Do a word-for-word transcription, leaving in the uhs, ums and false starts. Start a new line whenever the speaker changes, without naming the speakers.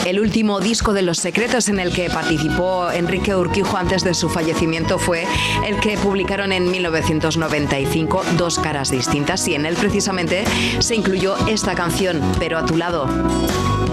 El último disco de Los Secretos en el que participó Enrique Urquijo antes de su fallecimiento fue el que publicaron en mil novecientos noventa y cinco, Dos caras distintas, y en él precisamente se incluyó esta canción, Pero a tu lado.